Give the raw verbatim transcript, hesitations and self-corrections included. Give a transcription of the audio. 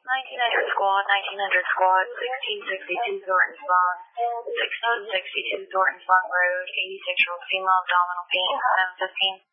nineteen hundred squad, nineteen hundred squad, sixteen sixty-two Thornton's Lung, sixteen sixty-two Thornton's Lung Road, eighty-six year old female, abdominal pain, seven fifteen.